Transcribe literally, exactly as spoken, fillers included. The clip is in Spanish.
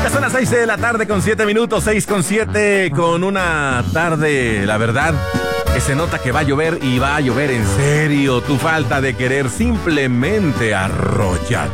Ya son las seis de la tarde con siete minutos, seis con siete, con una tarde, la verdad, que se nota que va a llover y va a llover en serio. Tu falta de querer simplemente arrolla.